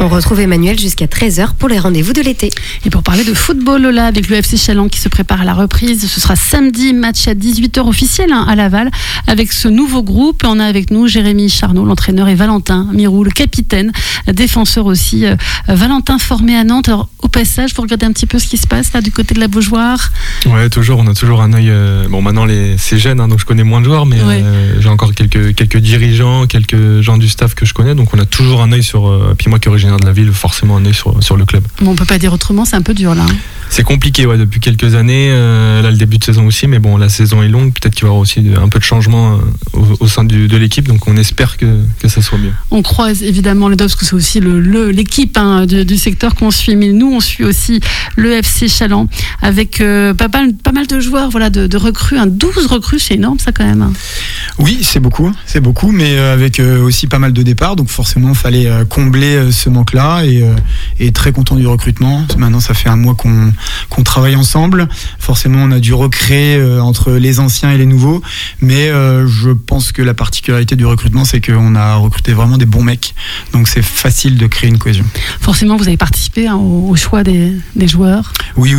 On retrouve Emmanuel jusqu'à 13h pour les rendez-vous de l'été. Et pour parler de football, Lola, avec le FC Chaland qui se prépare à la reprise, ce sera samedi, match à 18h officiel à Laval, avec ce nouveau groupe. On a avec nous Jérémy Charnot, l'entraîneur, et Valentin Mirou, le capitaine, défenseur aussi. Valentin formé à Nantes. Alors, au passage, vous regardez un petit peu ce qui se passe là du côté de la Beaujoire? Ouais, toujours. On a toujours un œil. Bon, maintenant c'est jeune, donc je connais moins de joueurs, mais j'ai encore quelques dirigeants, quelques gens du staff que je connais, donc on a toujours un œil sur. Puis moi qui est originaire de la ville, forcément un œil sur le club. Bon, on peut pas dire autrement, c'est un peu dur là. C'est compliqué, depuis quelques années. Là, le début de saison aussi, mais bon, la saison est longue. Peut-être qu'il va y avoir aussi un peu de changement au sein de l'équipe, donc on espère que ça soit mieux. On croise évidemment les deux, parce que c'est aussi l'équipe du secteur qu'on suit, mais nous on suit aussi le FC Chaland avec pas mal de joueurs, de recrues, 12 recrues, c'est énorme ça quand même. Oui, c'est beaucoup, mais avec aussi pas mal de départs, donc forcément il fallait combler ce manque-là et très content du recrutement. Maintenant ça fait un mois qu'on travaille ensemble. Forcément on a dû recréer entre les anciens et les nouveaux, mais je pense que la particularité du recrutement, c'est qu'on a recruté vraiment des bons mecs, donc c'est facile de créer une cohésion. Forcément vous avez participé au choix des joueurs. Oui,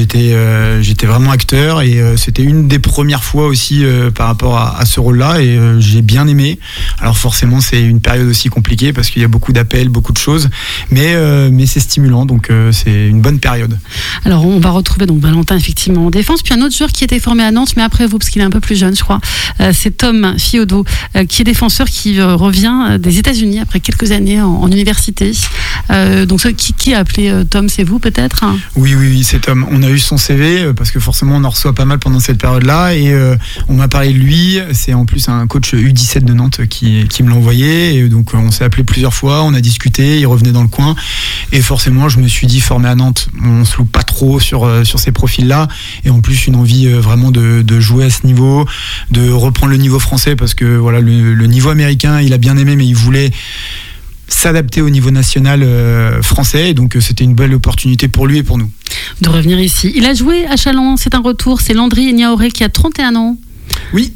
j'étais vraiment acteur et c'était une des premières fois aussi par rapport à ce rôle-là, et j'ai bien aimé. Alors forcément c'est une période aussi compliquée parce qu'il y a beaucoup d'appels, beaucoup de choses, mais c'est stimulant, donc c'est une bonne période. Alors on va retrouver donc Valentin effectivement en défense, puis un autre joueur qui était formé à Nantes, mais après vous, parce qu'il est un peu plus jeune je crois, c'est Tom Fiodo, qui est défenseur, qui revient des États-Unis après quelques années en université. Donc qui a appelé Tom, c'est vous peut-être? Oui, c'est Tom. On a eu son CV parce que forcément on en reçoit pas mal pendant cette période-là, et on m'a parlé de lui. C'est en plus un coach U17 de Nantes qui me l'a envoyé, et donc on s'est appelé plusieurs fois, on a discuté, il revenait dans le coin, et forcément je me suis dit, formé à Nantes, on se loupe pas trop sur ces profils-là, et en plus une envie vraiment de jouer à ce niveau, de reprendre le niveau français, parce que le niveau américain il a bien aimé, mais il voulait s'adapter au niveau national français, et donc c'était une belle opportunité pour lui et pour nous. De revenir ici. Il a joué à Chaland, c'est un retour, c'est Landry Niaoré qui a 31 ans. Oui,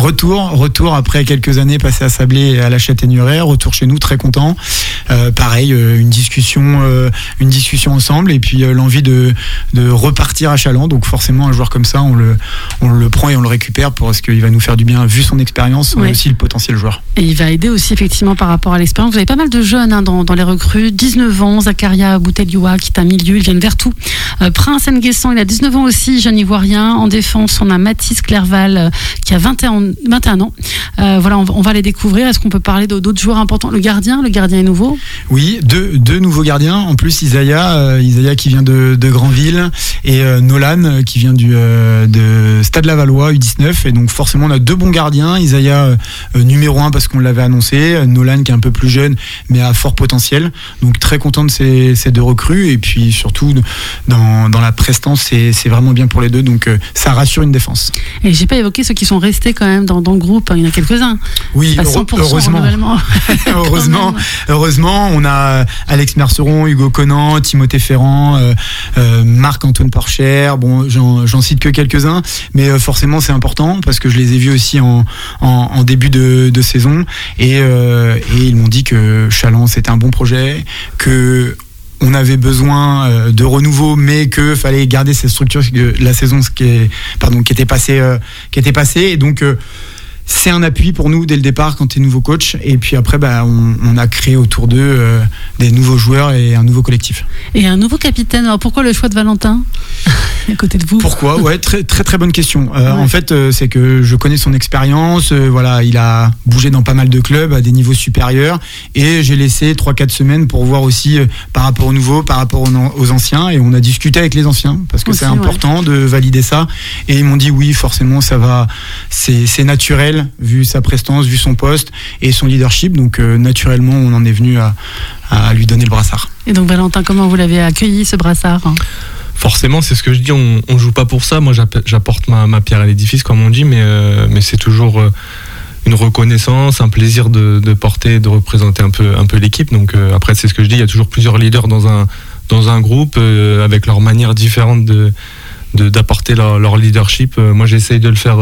retour après quelques années passées à Sablé et à la Châtaigneraie, retour chez nous, très content. Pareil, une discussion ensemble, et puis l'envie de repartir à Chaland. Donc forcément un joueur comme ça, on le prend et on le récupère parce qu'il va nous faire du bien vu son expérience, mais aussi le potentiel joueur. Et il va aider aussi effectivement par rapport à l'expérience. Vous avez pas mal de jeunes dans les recrues, 19 ans, Zakaria Boutelioua qui est un milieu, il vient de Vertou. Prince Nguessan, il a 19 ans aussi, jeune ivoirien. En défense, on a Mathis Clerval qui a 21 ans. On va les découvrir. Est-ce qu'on peut parler d'autres joueurs importants? Le gardien est nouveau. Oui, deux nouveaux gardiens. En plus, Isaiah qui vient de Granville, et Nolan qui vient de Stade Lavallois, U19. Et donc forcément, on a deux bons gardiens. Isaiah numéro 1 parce qu'on l'avait annoncé. Nolan qui est un peu plus jeune, mais à fort potentiel. Donc très content de ces deux recrues. Et puis surtout, dans la prestance, c'est vraiment bien pour les deux. Donc ça rassure une défense. Et j'ai pas évoqué ceux qui sont restés quand même dans le groupe. Il y en a quelques-uns. Oui, heureusement, on a Alex Merceron, Hugo Conan, Timothée Ferrand, Marc-Antoine Porcher. Bon, j'en cite que quelques-uns, mais forcément c'est important parce que je les ai vus aussi en début de saison, et ils m'ont dit que Chaland c'était un bon projet, que on avait besoin de renouveau, mais que fallait garder cette structure de la saison qui était passée, et donc c'est un appui pour nous dès le départ quand tu es nouveau coach, et puis après on a créé autour d'eux des nouveaux joueurs et un nouveau collectif. Et un nouveau capitaine. Alors pourquoi le choix de Valentin à côté de vous? Pourquoi? Ouais, très très très bonne question. En fait, c'est que je connais son expérience. Il a bougé dans pas mal de clubs à des niveaux supérieurs, et j'ai laissé 3-4 semaines pour voir aussi par rapport aux nouveaux, par rapport aux anciens, et on a discuté avec les anciens parce que aussi, c'est important de valider ça, et ils m'ont dit oui, forcément ça va, c'est naturel vu sa prestance, vu son poste et son leadership, donc naturellement on en est venu à lui donner le brassard. Et donc Valentin, comment vous l'avez accueilli ce brassard? Forcément, c'est ce que je dis, on joue pas pour ça. Moi j'apporte ma pierre à l'édifice comme on dit, mais c'est toujours une reconnaissance, un plaisir de porter, de représenter un peu l'équipe. Donc après c'est ce que je dis, il y a toujours plusieurs leaders dans un groupe avec leur manière différente de d'apporter leur leadership. Moi, j'essaye de le faire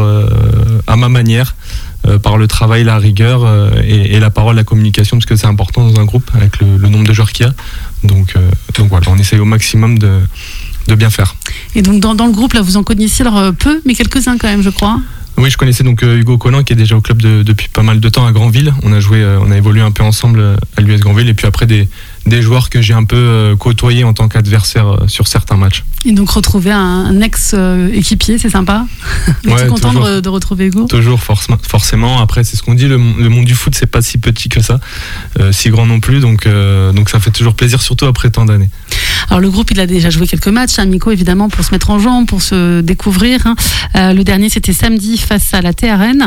à ma manière, par le travail, la rigueur et la parole, la communication, parce que c'est important dans un groupe avec le nombre de joueurs qu'il y a. Donc voilà, on essaye au maximum de bien faire. Et donc dans le groupe, là, vous en connaissiez alors peu, mais quelques-uns quand même, je crois. Oui, je connaissais donc Hugo Conan qui est déjà au club depuis pas mal de temps à Granville. On a évolué un peu ensemble à l'US Granville, et puis après des joueurs que j'ai un peu côtoyés en tant qu'adversaire sur certains matchs. Et donc retrouver un ex-équipier, c'est sympa. Ouais, content toujours, de retrouver Hugo. Toujours, forcément. Après, c'est ce qu'on dit, le monde du foot, c'est pas si petit que ça, si grand non plus. Donc ça fait toujours plaisir, surtout après tant d'années. Alors le groupe, il a déjà joué quelques matchs, amicaux évidemment, pour se mettre en jambe, pour se découvrir. Le dernier, c'était samedi face à la TRN,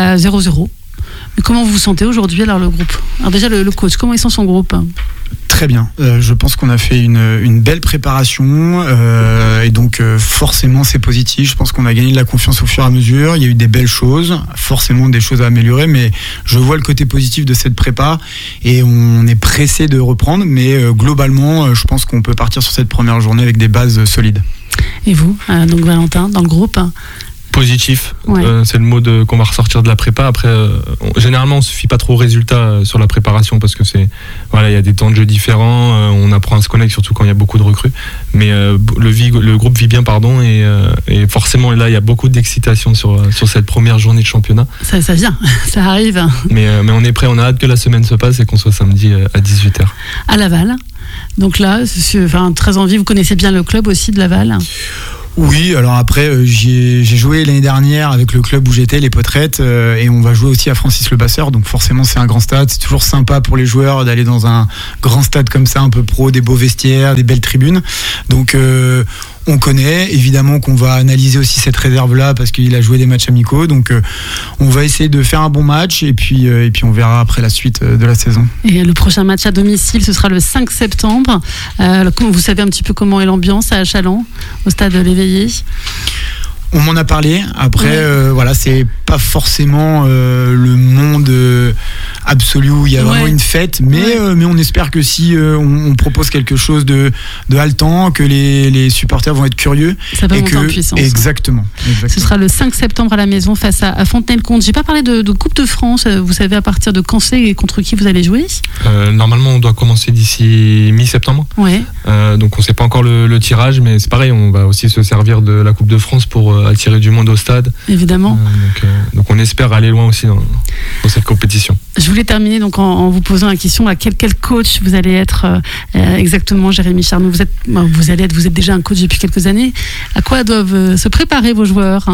0-0. Mais comment vous vous sentez aujourd'hui, alors, le groupe? Alors déjà, le coach, comment ils sont son groupe? Très bien. Je pense qu'on a fait une belle préparation et donc forcément c'est positif. Je pense qu'on a gagné de la confiance au fur et à mesure. Il y a eu des belles choses, forcément des choses à améliorer, mais je vois le côté positif de cette prépa et on est pressé de reprendre. Mais globalement, je pense qu'on peut partir sur cette première journée avec des bases solides. Et vous, donc Valentin, dans le groupe? Positif, ouais. C'est le mot qu'on va ressortir de la prépa. Après, généralement, on ne se fie pas trop aux résultats sur la préparation parce que il y a des temps de jeu différents. On apprend à se connaître, surtout quand il y a beaucoup de recrues. Mais le groupe vit bien, et forcément, là, il y a beaucoup d'excitation sur cette première journée de championnat. Ça vient, ça arrive. Mais on est prêt, on a hâte que la semaine se passe et qu'on soit samedi à 18h. À Laval. Donc là, très envie. Vous connaissez bien le club aussi de Laval? Oui, alors après, j'ai joué l'année dernière avec le club où j'étais, les Potrettes, et on va jouer aussi à Francis Le Basseur, donc forcément c'est un grand stade, c'est toujours sympa pour les joueurs d'aller dans un grand stade comme ça, un peu pro, des beaux vestiaires, des belles tribunes, donc on connaît, évidemment qu'on va analyser aussi cette réserve-là parce qu'il a joué des matchs amicaux, donc on va essayer de faire un bon match et puis on verra après la suite de la saison. Et le prochain match à domicile, ce sera le 5 septembre. Vous savez un petit peu comment est l'ambiance à Chalon, au stade de l'Éveillé? On m'en a parlé. Après, c'est pas forcément le monde absolu où il y a vraiment une fête, mais on espère que si on propose quelque chose de haletant, que les supporters vont être curieux. Ça va monter en puissance. Exactement. Ce sera le 5 septembre à la maison face à Fontenay-le-Comte. J'ai pas parlé de Coupe de France. Vous savez à partir de quand c'est et contre qui vous allez jouer? Normalement, on doit commencer d'ici mi-septembre. Ouais. Donc on sait pas encore le tirage, mais c'est pareil, on va aussi se servir de la Coupe de France pour attirer du monde au stade. Évidemment. Donc on espère aller loin aussi dans cette compétition. Je voulais terminer donc en vous posant la question à quel coach vous allez être exactement, Jérémy Charnoux. Vous êtes déjà un coach depuis quelques années. À quoi doivent se préparer vos joueurs?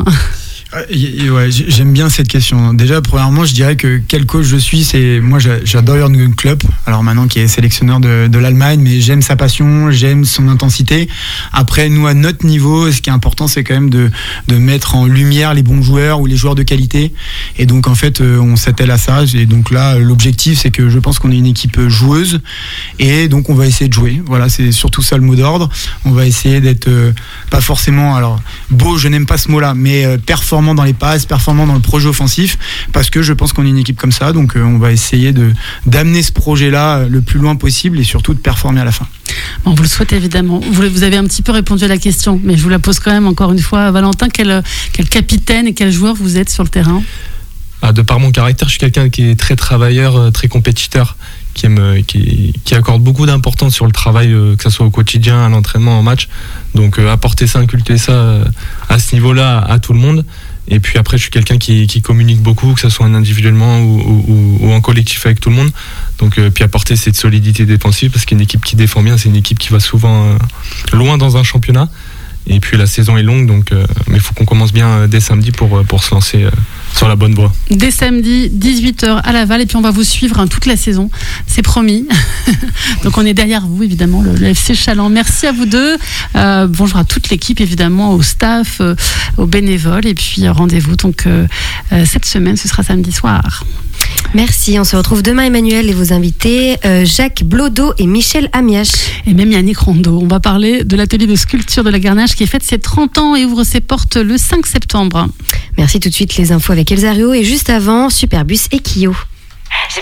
Ouais, j'aime bien cette question. Déjà, premièrement, je dirais que quel coach je suis, moi j'adore Jürgen Klopp, alors maintenant qui est sélectionneur de l'Allemagne, mais j'aime sa passion, j'aime son intensité. Après, nous à notre niveau, ce qui est important, c'est quand même de mettre en lumière les bons joueurs ou les joueurs de qualité. Et donc en fait, on s'attelle à ça. Et donc là, l'objectif, c'est que je pense qu'on est une équipe joueuse, et donc on va essayer de jouer. Voilà, c'est surtout ça le mot d'ordre. On va essayer d'être pas forcément, alors beau, je n'aime pas ce mot-là, mais performant dans les passes, performant dans le projet offensif, parce que je pense qu'on est une équipe comme ça, donc on va essayer d'amener ce projet-là le plus loin possible et surtout de performer à la fin. Bon, vous le souhaitez évidemment. Vous avez un petit peu répondu à la question, mais je vous la pose quand même encore une fois. Valentin, quel capitaine et quel joueur vous êtes sur le terrain? De par mon caractère, je suis quelqu'un qui est très travailleur, très compétiteur, qui accorde beaucoup d'importance sur le travail, que ce soit au quotidien, à l'entraînement, en match. Donc apporter ça, inculquer ça à ce niveau-là à tout le monde. Et puis après, je suis quelqu'un qui communique beaucoup, que ce soit individuellement ou en collectif avec tout le monde. Donc puis apporter cette solidité défensive, parce qu'une équipe qui défend bien, c'est une équipe qui va souvent loin dans un championnat. Et puis la saison est longue, donc mais il faut qu'on commence bien dès samedi pour se lancer sur la bonne voie. Dès samedi, 18h à Laval, et puis on va vous suivre toute la saison, c'est promis. Donc on est derrière vous, évidemment, le FC Chaland. Merci à vous deux. Bonjour à toute l'équipe, évidemment, au staff, aux bénévoles, et puis rendez-vous donc cette semaine, ce sera samedi soir. Merci, on se retrouve demain, Emmanuel, et vos invités, Jacques Blodo et Michel Amiache. Et même Yannick Rondeau. On va parler de l'atelier de sculpture de la Garnache qui fête ses 30 ans et ouvre ses portes le 5 septembre. Merci, tout de suite les infos avec Elsa Rio, et juste avant, Superbus et Kyo.